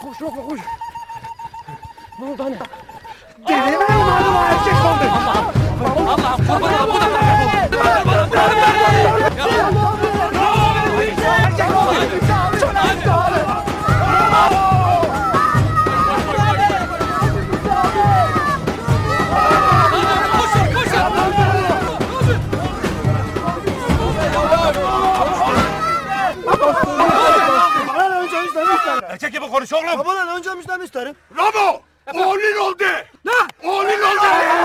Koş Ramo koş. Ne oldu anne? Deli mi oğlum erkek oldu? Allah'ım kurban olayım. Erkek gibi konuş oğlum. Babadan önce müjden isterim. Ramo! Oğlun oldu! Ne? Oğlun oldu!